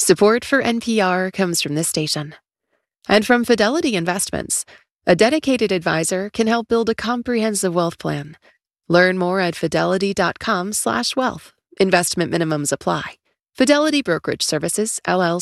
Support for NPR comes from this station. And from Fidelity Investments, a dedicated advisor can help build a comprehensive wealth plan. Learn more at fidelity.com/wealth. Investment minimums apply. Fidelity Brokerage Services, LLC.